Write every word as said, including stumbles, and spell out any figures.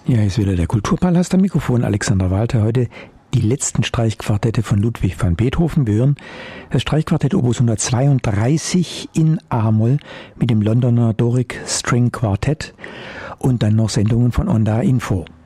Ja, hier ist wieder der Kulturpalast am Mikrofon, Alexander Walter. Heute die letzten Streichquartette von Ludwig van Beethoven. Wir hören das Streichquartett Opus hundertzweiunddreißig in A-Moll mit dem Londoner Doric String Quartett und dann noch Sendungen von Onda Info.